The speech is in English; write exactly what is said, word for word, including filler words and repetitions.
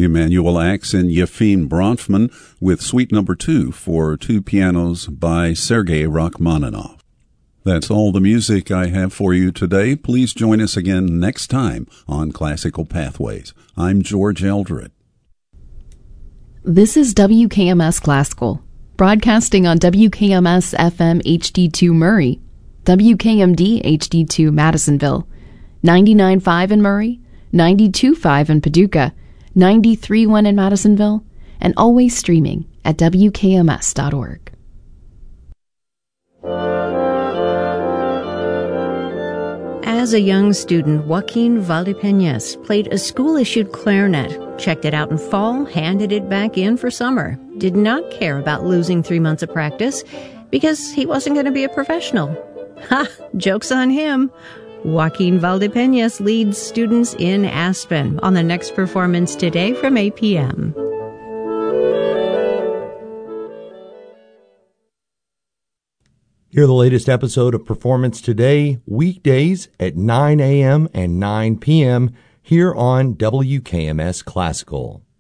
Emanuel Ax and Yefim Bronfman with Suite Number Two for two pianos by Sergei Rachmaninoff. That's all the music I have for you today. Please join us again next time on Classical Pathways. I'm George Eldred. This is W K M S Classical, broadcasting on W K M S F M H D two Murray, W K M D H D two Madisonville, ninety-nine point five in Murray, ninety-two point five in Paducah, ninety-three point one in Madisonville, and always streaming at W K M S dot org. As a young student, Joaquin Valdepeñas played a school-issued clarinet, checked it out in fall, handed it back in for summer, did not care about losing three months of practice because he wasn't going to be a professional. Ha! Joke's on him. Joaquin Valdepeñas leads students in Aspen on the next performance today from eight p.m. Hear the latest episode of Performance Today, weekdays at nine a.m. and nine p.m. here on W K M S Classical.